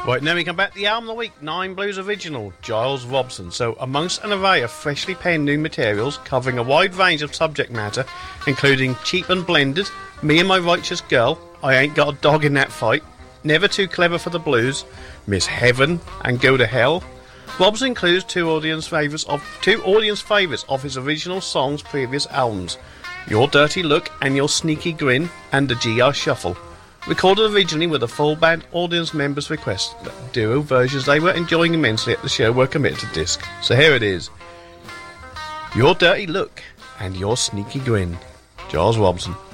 Right, now we come back to the album of the week, Nine Blues original, Giles Robson. So, amongst an array of freshly penned new materials covering a wide range of subject matter, including Cheap and Blended, Me and My Righteous Girl, I Ain't Got a Dog in That Fight, Never Too Clever for the Blues, Miss Heaven, and Go to Hell, Robson includes two audience favourites of his original song's previous albums, Your Dirty Look and Your Sneaky Grin, and the GR Shuffle. Recorded originally with a full band, audience members' request. Duo versions they were enjoying immensely at the show were committed to disc. So here it is. Your Dirty Look and Your Sneaky Grin. Giles Robson.